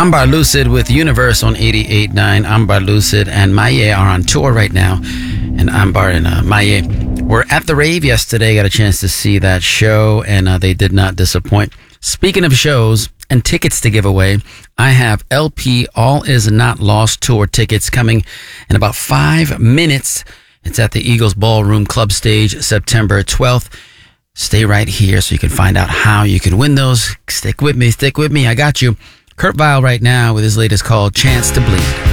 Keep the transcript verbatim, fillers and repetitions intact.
Ambar Lucid with Universe on eighty-eight point nine. Ambar Lucid and Maye are on tour right now. And Ambar and uh, Maye were at the rave yesterday. Got a chance to see that show, and uh, they did not disappoint. Speaking of shows and tickets to give away, I have L P All Is Not Lost tour tickets coming in about five minutes. It's at the Eagles Ballroom Club Stage, September twelfth. Stay right here so you can find out how you can win those. Stick with me, stick with me. I got you. Kurt Vile right now with his latest called Chance to Bleed.